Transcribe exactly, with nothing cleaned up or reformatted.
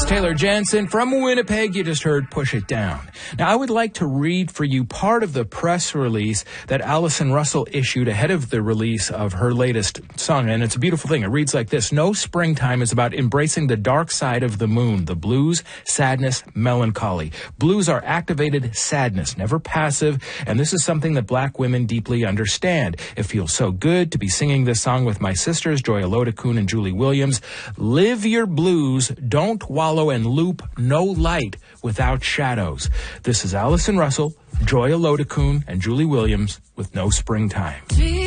Taylor Jansen from Winnipeg. You just heard Push It Down. Now, I would like to read for you part of the press release that Allison Russell issued ahead of the release of her latest song, and it's a beautiful thing. It reads like this: No Springtime is about embracing the dark side of the moon, the blues, sadness, melancholy. Blues are activated sadness, never passive, and this is something that black women deeply understand. It feels so good to be singing this song with my sisters, Joy Olodokun and Julie Williams. Live your blues, don't wallow and loop, no light without shadows. This is Allison Russell, Joy Olodokun, and Julie Williams with No Springtime.